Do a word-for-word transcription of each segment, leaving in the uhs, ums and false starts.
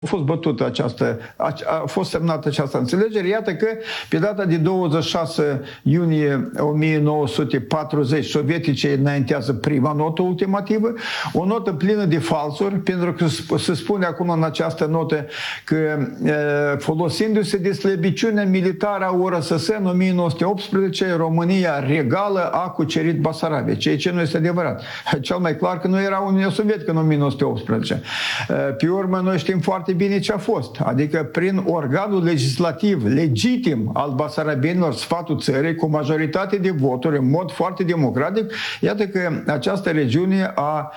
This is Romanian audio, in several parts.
A fost bătută această, a, a fost semnată această înțelegere. Iată că pe data de douăzeci și șase iunie o mie nouă sute patruzeci sovieticii înaintează prima notă ultimativă, o notă plină de falsuri, pentru că se spune acum în această notă că folosindu-se de slăbiciunea militară a U R S S în o mie nouă sute optsprezece, România regală a cucerit Basarabia, ceea ce nu este adevărat. Cel mai clar că nu era Uniunea Sovietică în o mie nouă sute optsprezece. Pe urmă, noi știm foarte bine ce a fost. Adică prin organul legislativ legitim al basarabienilor, sfatul țării, cu majoritate de voturi, în mod foarte democratic, iată că această regiune a,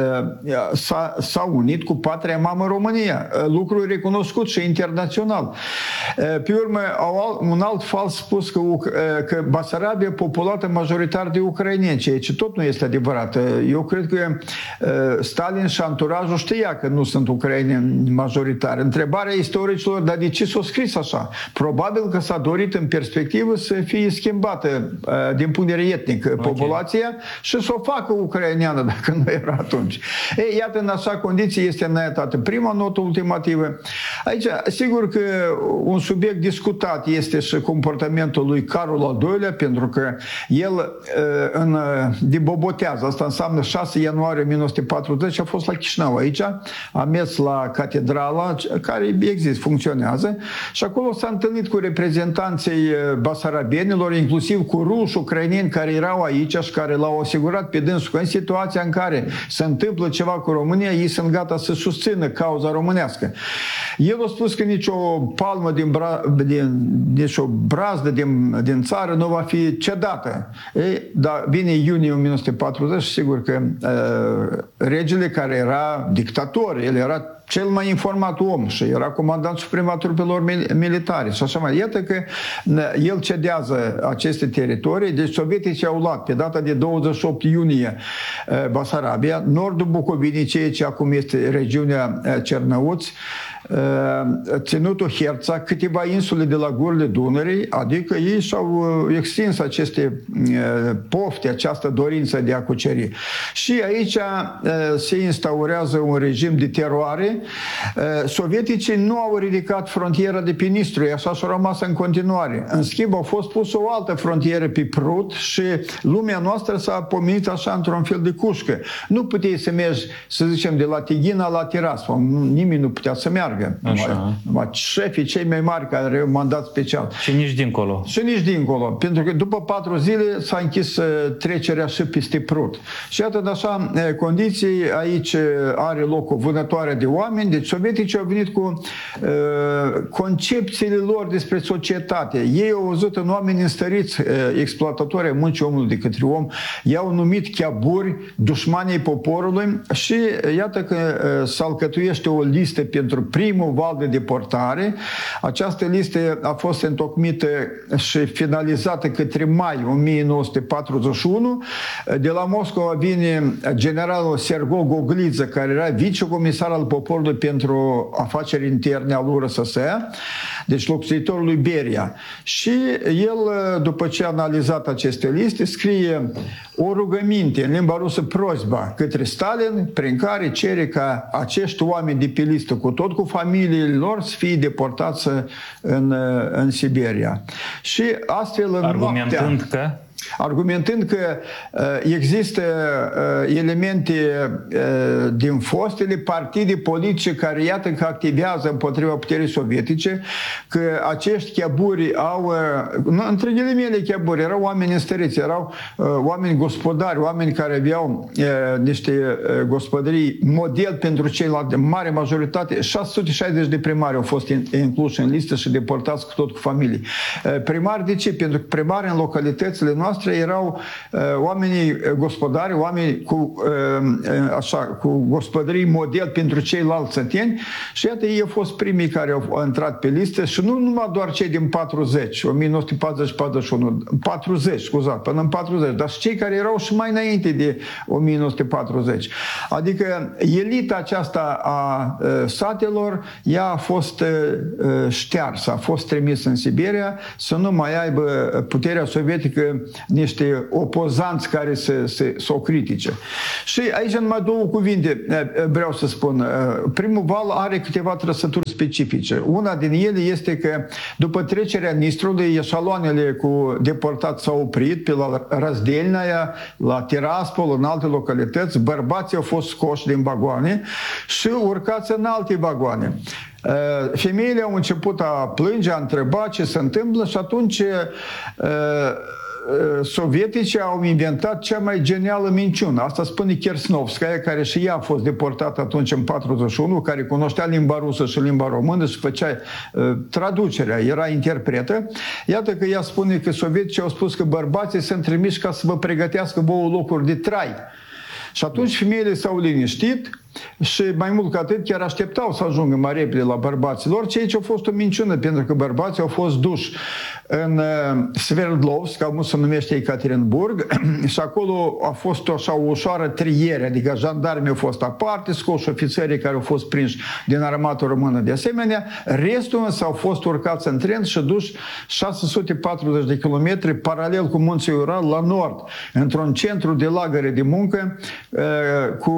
s-a, s-a unit cu patria mamă România. Lucru recunoscut și internațional. Pe urmă, un alt fals spus că, că Basarabia e populată majoritar de ucraineni, ceea ce tot nu este adevărat. Eu cred că Stalin și anturajul știa că nu sunt ucraineni majoritari. Întrebarea istoricilor, dar de ce s-a scris așa? Probabil că s-a dorit în perspectivă să fie schimbată uh, din punct de vedere etnic okay. populația și să o facă ucraineană, dacă nu era atunci. Ei, iată, în așa condiții este înaintată prima notă ultimativă. Aici, sigur că un subiect discutat este și comportamentul lui Carol al doilea, pentru că el uh, în, de bobotează, asta înseamnă șase ianuarie o mie nouă sute patruzeci, a fost la Chișinău aici, a mers la catedrală care există, funcționează, și acolo s-a întâlnit cu reprezentanții basarabienilor, inclusiv cu ruși, ucraineni care erau aici și care l-au asigurat pe dânsul că în situația în care se întâmplă ceva cu România, ei sunt gata să susțină cauza românească. El a spus că nicio palmă din, bra, din nicio brazdă din, din țară nu va fi cedată. Ei, dar vine iunie o mie nouă sute patruzeci și sigur că uh, regele, care era dictator, el era cel mai informat om și era comandant suprem a trupelor militare și așa mai. Iată că el cedează aceste teritorii, deci sovieticii au luat pe data de douăzeci și opt iunie Basarabia, nordul Bucovinii, ceea ce acum este regiunea Cernăuți, ținutul Herța, câteva insule de la gurile Dunării, adică ei și-au extins aceste pofte, această dorință de a cuceri. Și aici se instaurează un regim de teroare. Sovieticii nu au ridicat frontiera de pe Nistru, așa și-au rămas în continuare. În schimb, au fost pusă o altă frontieră pe Prut și lumea noastră s-a pomenit așa într-un fel de cușcă. Nu puteai să mergi, să zicem, de la Tighina la Tiraspol. Nimeni nu putea să meargă. Numai, numai șefii cei mai mari care au mandat special. Și nici dincolo. Și nici dincolo. Pentru că după patru zile s-a închis trecerea și peste Prut. Și iată, de așa condiții, aici are loc o vânătoare de oameni. Deci sovieticii au venit cu uh, concepțiile lor despre societate. Ei au văzut în oameni înstăriți, uh, exploatatori ai muncii omului de către om, i-au numit chiaburi, dușmanii poporului și iată că uh, se alcătuiește o listă pentru primul val de deportare. Această listă a fost întocmită și finalizată către mai o mie nouă sute patruzeci și unu. De la Moscova vine generalul Sergo Gogliță, care era vicecomisar al poporului pentru afaceri interne al U R S S, deci locuitorul lui Beria. Și el, după ce a analizat aceste liste, scrie o rugăminte în limba rusă, prozba, către Stalin, prin care cere ca acești oameni de pe listă, cu tot cu familiile lor, să fie deportați în, în Siberia. Și astfel în argumentând noaptea, că argumentând că uh, există uh, elemente uh, din fostele partide politice care, iată, că activează împotriva puterii sovietice, că acești chiaburi au, uh, între ghilimele chiaburi, erau oameni înstăriți, erau uh, oameni gospodari, oameni care aveau uh, niște uh, gospodării model pentru ceilalți, mare majoritate, șase sute șaizeci de primari au fost incluși în listă și deportați cu tot cu familii. Uh, primari de ce? Pentru că primari în localitățile noastre erau uh, oamenii gospodari, oameni cu, uh, așa, cu gospodării model pentru ceilalți săteni și iată, ei au fost primii care au intrat pe listă și nu numai doar cei din patruzeci, o mie nouă sute patruzeci patruzeci și unu, patruzeci, scuzați, până în patruzeci, dar și cei care erau și mai înainte de o mie nouă sute patruzeci. Adică elita aceasta a uh, satelor, ea a fost uh, ștearsă, a fost trimisă în Siberia să nu mai aibă puterea sovietică niște opozanți care să, să, să o critice. Și aici numai două cuvinte vreau să spun. Primul val are câteva trăsături specifice. Una din ele este că după trecerea Nistrului, eșaloanele cu deportați s-au oprit pe la Răzdelnaia, la Tiraspol, în alte localități. Bărbații au fost scoși din vagoane și urcați în alte vagoane. Femeile au început a plânge, a întreba ce se întâmplă și atunci sovieticii au inventat cea mai genială minciună. Asta spune Kersnovskaya, care și ea a fost deportată atunci în patruzeci și unu, care cunoștea limba rusă și limba română și făcea uh, traducerea, era interpretă. Iată că ea spune că sovieticii au spus că bărbații sunt trimiși ca să vă pregătească vouă locuri de trai. Și atunci femeile s-au liniștit și mai mult ca atât chiar așteptau să ajungă mai repede la bărbaților, ceea ce a fost o minciună, pentru că bărbații au fost duși în Sverdlovsk, cum se numește Ekaterinburg, și acolo a fost așa o ușoară triere, adică jandarmii au fost aparte, scoși ofițerii care au fost prinși din armata română de asemenea, restul însă au fost urcați în tren și duși șase sute patruzeci de kilometri paralel cu munții Ural la nord, într-un centru de lagăre de muncă cu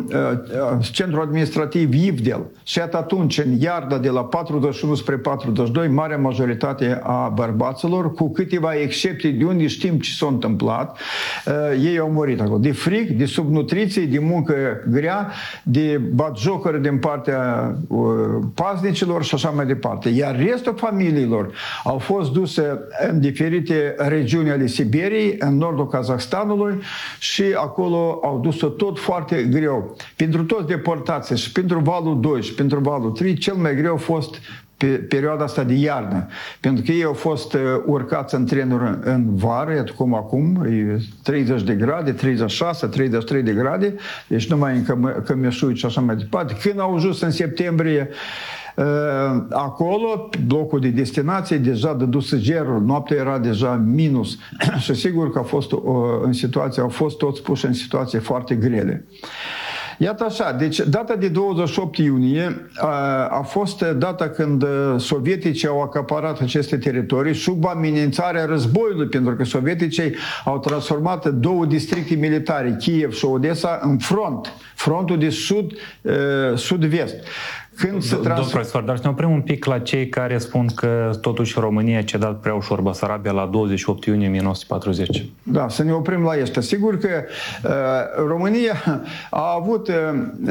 centrul administrativ Ivdel. Și atunci, în iarda de la patruzeci și unu spre patruzeci și doi, marea majoritate a bărbaților, cu câteva excepții de unde știm ce s-a întâmplat, ei au murit acolo. De fric, de subnutriție, de muncă grea, de batjocări din partea paznicilor și așa mai departe. Iar restul familiilor au fost duse în diferite regiuni ale Siberiei, în nordul Kazahstanului și acolo au dus-o tot foarte greu. Pentru toți deportații și pentru valul doi și pentru valul trei, cel mai greu a fost pe perioada asta de iarnă. Pentru că ei au fost uh, urcați în trenuri în vară, iată cum acum, e treizeci de grade, treizeci și șase, treizeci și trei de grade, deci numai în cămeșuiți și așa mai departe. Când au ajuns în septembrie, Uh, acolo, blocul de destinație, deja dăduse gerul, noaptea era deja minus și sigur că a fost, uh, în situație, au fost toți puși în situații foarte grele. Iată așa, deci data de douăzeci și opt iunie a, a fost data când sovieticii au acaparat aceste teritorii sub amenințarea războiului, pentru că sovieticii au transformat două districte militare, Kiev și Odessa, în front, frontul de sud, sud-vest. Când se trans... Domnul profesor, dar să ne oprim un pic la cei care spun că totuși România a cedat prea ușor Basarabia la douăzeci și opt iunie o mie nouă sute patruzeci. Da, să ne oprim la asta. Sigur că uh, România a avut, uh,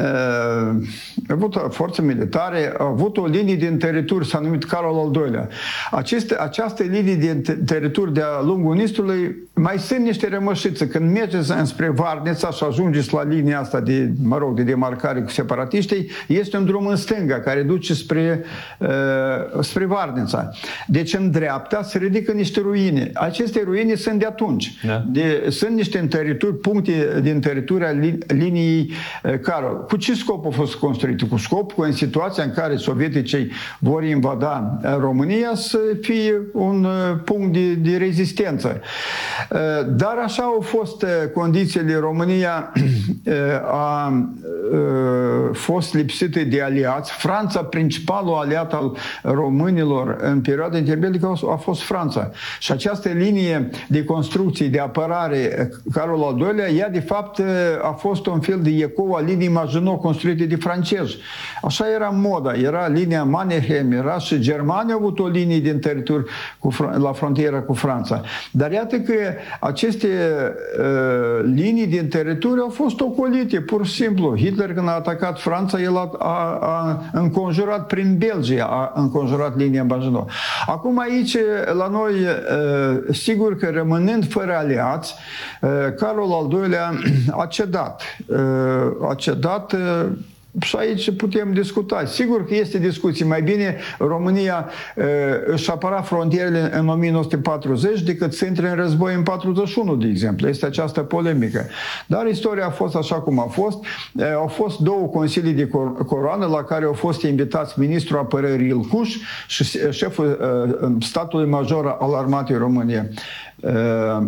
a avut forțe militare, a avut o linie din teritoriu, s-a numit Carol al doilea. Aceste, această linie din teritoriu de-a lungul Nistrului mai sunt niște rămășițe. Când mergeți înspre Varnița și ajungeți la linia asta de, mă rog, de demarcare cu separatiștii, este un drum în stânga, care duce spre, uh, spre Varnița. Deci în dreapta se ridică niște ruine. Aceste ruine sunt de atunci. Da. De, sunt niște teritori, puncte din teritoria li, liniei uh, Carol. Cu ce scop au fost construite? Cu scopul, în situația în care sovieticii vor invada România, să fie un uh, punct de, de rezistență. Uh, dar așa au fost uh, condițiile. România uh, a uh, fost lipsită de aliați. Franța, principalul aliat al românilor în perioada interbelică a fost Franța. Și această linie de construcție, de apărare, Carol al doilea, ea de fapt a fost un fel de ecou a liniei Maginot construite de francezi. Așa era moda. Era linia Mannerheim, era și Germania a avut o linie din teritoriu cu, la frontiera cu Franța. Dar iată că aceste uh, linii din teritoriu au fost ocolite, pur și simplu. Hitler, când a atacat Franța, el a, a, a înconjurat prin Belgia, a înconjurat linia Maginot. Acum aici, la noi, sigur că rămânând fără aliați, Carol al doilea a cedat. A cedat și aici putem discuta. Sigur că este discuție. Mai bine România uh, își apăra frontierele în o mie nouă sute patruzeci decât să intre în război în patruzeci și unu, de exemplu. Este această polemică. Dar istoria a fost așa cum a fost. Uh, au fost două consilii de cor coroană la care au fost invitați ministrul apărării Ilcuș și șeful uh, statului major al armatei României. Uh,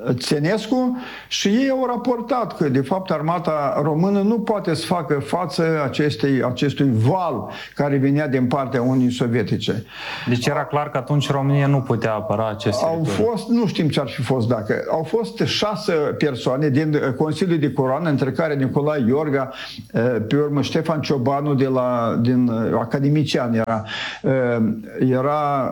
Țenescu și ei au raportat că de fapt armata română nu poate să facă față acestei, acestui val care venea din partea Uniunii Sovietice. Deci era clar că atunci România nu putea apăra aceste Au fost, nu știm ce ar fi fost dacă, au fost șase persoane din Consiliul de Coroană, între care Nicolae Iorga, pe urmă Ștefan Ciobanu de la, din academician era, era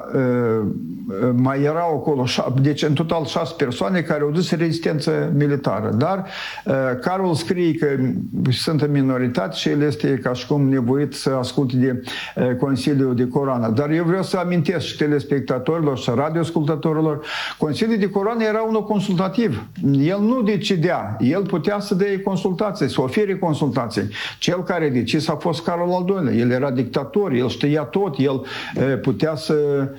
mai erau acolo, deci în total șase persoane care au dus rezistență militară. Dar Carol scrie că sunt în minoritate și el este ca și cum nevoit să asculte de Consiliul de Coroană. Dar eu vreau să amintesc și telespectatorilor și radioascultătorilor, Consiliul de Coroană era unul consultativ. El nu decidea, el putea să dea consultații, să ofere consultații. Cel care decis a fost Carol al doilea. El era dictator, el știa tot, el putea să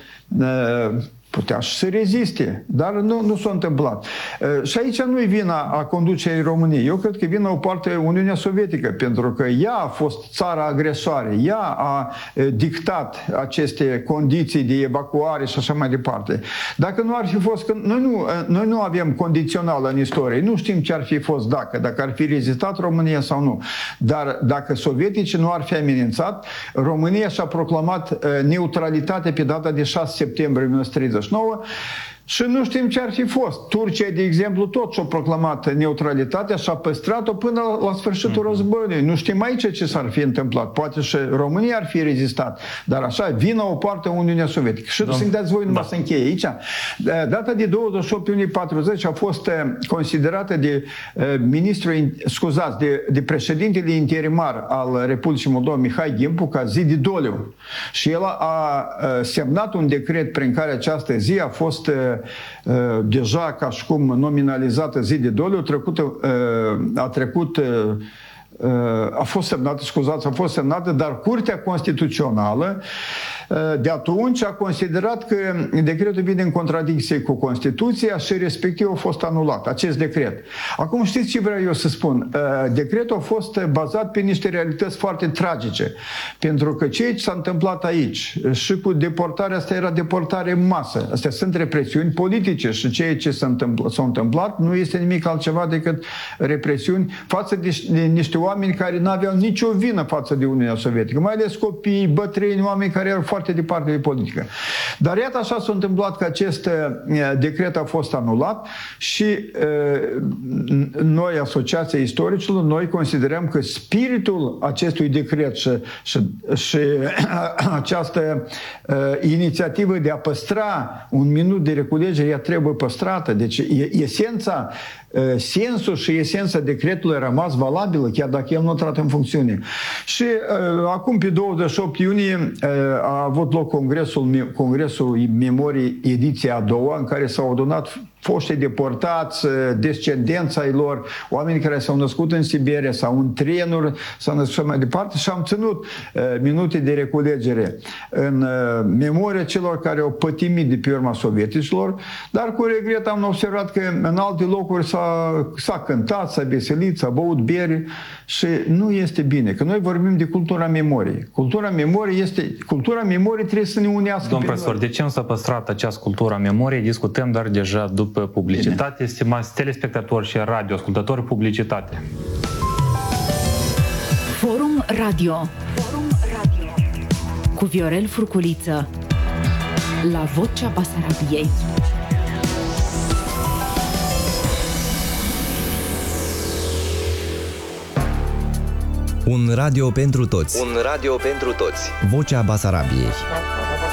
putea și să reziste, dar nu, nu s-a întâmplat. Și aici nu-i vina a conducerii României. Eu cred că vina o parte Uniunea Sovietică, pentru că ea a fost țara agresoare, ea a dictat aceste condiții de evacuare și așa mai departe. Dacă nu ar fi fost, că noi nu, noi nu avem condițional în istorie, nu știm ce ar fi fost dacă, dacă ar fi rezistat România sau nu. Dar dacă sovieticii nu ar fi amenințat, România și-a proclamat neutralitate pe data de șase septembrie o mie nouă sute treizeci și nouă și nu știm ce ar fi fost. Turcia, de exemplu, tot și-a proclamat neutralitatea și a păstrat-o până la, la sfârșitul mm-hmm. războiului. Nu știm aici ce s-ar fi întâmplat. Poate și România ar fi rezistat. Dar așa, vina o parte Uniunea Sovietică. Și să-mi dați voi numai da. să încheie aici. Data de douăzeci și opt iunie patruzeci a fost considerată de ministrul, scuzați, de, de președintele interimar al Republicii Moldova, Mihai Gimpu, ca zi de doliu. Și el a semnat un decret prin care această zi a fost deja ca și cum nominalizată zi de doliu, trecută, a trecut, a fost semnată, scuzați, a fost semnată, dar Curtea Constituțională de atunci a considerat că decretul vine în contradicție cu Constituția și respectiv a fost anulat, acest decret. Acum știți ce vreau eu să spun? Decretul a fost bazat pe niște realități foarte tragice, pentru că ceea ce s-a întâmplat aici și cu deportarea asta era deportare în masă. Astea sunt represiuni politice și ceea ce s-a întâmplat, s-a întâmplat nu este nimic altceva decât represiuni față de, de niște oameni care nu aveau nicio vină față de Uniunea Sovietică, mai ales copii, bătrâni, oameni care erau foarte departe de politică. Dar iată așa s-a întâmplat că acest decret a fost anulat și noi, Asociația Istoricilor, noi considerăm că spiritul acestui decret și, și, și această inițiativă de a păstra un minut de reculegere, ea trebuie păstrată. Deci esența sensul și esența decretului a rămas valabilă, chiar dacă el nu a intrat în funcțiune. Și uh, acum, pe douăzeci și opt iunie, uh, a avut loc Congresul, Congresul Memoriei, ediția a doua, în care s-au adunat foștii deportați, descendența ai lor, oameni care s-au născut în Siberia sau în trenuri, s-au născut mai departe și am ținut uh, minute de reculegere în uh, memoria celor care au pătimit de pe urma sovieticilor, dar cu regret am observat că în alte locuri s-a, s-a cântat, s-a veselit, s-a băut bere și nu este bine, că noi vorbim de cultura memoriei. Cultura memoriei este, cultura memoriei trebuie să ne unească. Domnul profesor, de ce nu s-a păstrat această cultură a memoriei? Discutăm, dar deja după publicitate. Bine. Stimați telespectatori și radioascultători, publicitate. Forum Radio. Forum Radio. Cu Viorel Furculiță. La Vocea Basarabiei. Un radio pentru toți. Un radio pentru toți. Vocea Basarabiei.